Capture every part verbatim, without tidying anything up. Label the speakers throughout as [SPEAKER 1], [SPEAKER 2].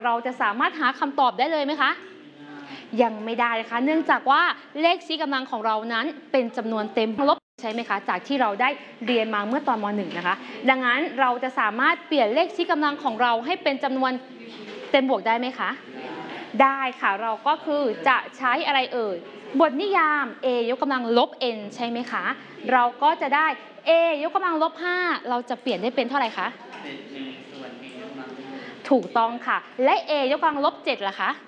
[SPEAKER 1] เราจะสามารถหาคำตอบได้เลยไหมคะยังไม่ได้นะคะเนื่องจากว่าเลขชี้กำลังของเรานั้นเป็นจำนวนเต็มลบใช่ไหมคะจากที่เราได้เรียนมาเมื่อตอนม หนึ่ง นะคะดังนั้นเราจะสามารถเปลี่ยนเลขชี้กำลังของเราให้เป็นจำนวนเต็มบวกได้ไหมคะได้ค่ะเราก็คือจะใช้อะไรเอ่ยบทนิยาม a ยกกำลังลบ n ใช่ไหมคะเราก็จะได้ a ยกกำลังลบห้าเราจะเปลี่ยนได้เป็นเท่าไหร่คะถูกต้องค่ะและ a ยกกำลังลบเจ็ดล่ะคะ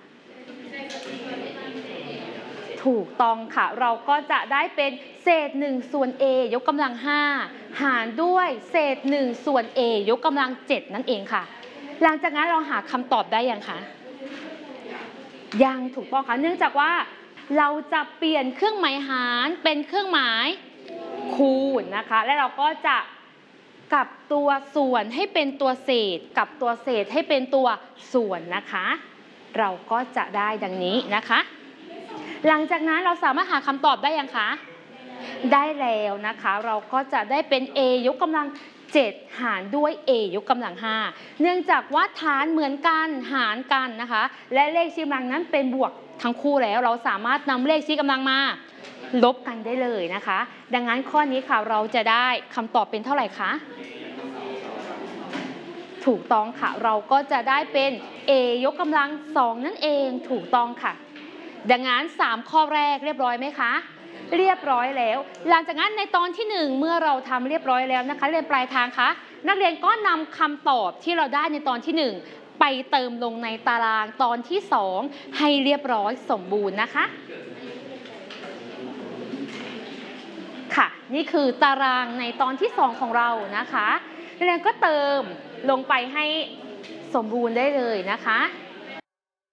[SPEAKER 1] ถูกต้องค่ะเราก็จะได้เป็นเศษหนึ่งส่วน a ยกกำลังห้าหารด้วยเศษหนึ่งส่วน a ยกกำลังเจ็ดนั่นเองค่ะหลังจากนั้นเราหาคำตอบได้ยังคะยังถูกต้องค่ะเนื่องจากว่าเราจะเปลี่ยนเครื่องหมายหารเป็นเครื่องหมายคูณนะคะและเราก็จะกลับตัวส่วนให้เป็นตัวเศษกับตัวเศษให้เป็นตัวส่วนนะคะเราก็จะได้ดังนี้นะคะหลังจากนั้นเราสามารถหาคำตอบได้ยังคะได้แล้วนะคะเราก็จะได้เป็น a ยกกำลังเจ็ดหารด้วย a ยกกำลังห้าเนื่องจากว่าฐานเหมือนกันหารกันนะคะและเลขชี้กำลังนั้นเป็นบวกทั้งคู่แล้วเราสามารถนำเลขชี้กำลังมาลบกันได้เลยนะคะดังนั้นข้อนี้ค่ะเราจะได้คำตอบเป็นเท่าไหร่คะถูกต้องค่ะเราก็จะได้เป็น a ยกกำลังสองนั่นเองถูกต้องค่ะดังนั้นสามข้อแรกเรียบร้อยไหมคะเรียบร้อยแล้วหลังจากนั้นในตอนที่หนึ่งเมื่อเราทำเรียบร้อยแล้วนะคะเรียนปลายทางคะนักเรียนก็นำคำตอบที่เราได้ในตอนที่หนึ่งไปเติมลงในตารางตอนที่สองให้เรียบร้อยสมบูรณ์นะคะค่ะนี่คือตารางในตอนที่สองของเรานะคะนักเรียนก็เติมลงไปให้สมบูรณ์ได้เลยนะคะ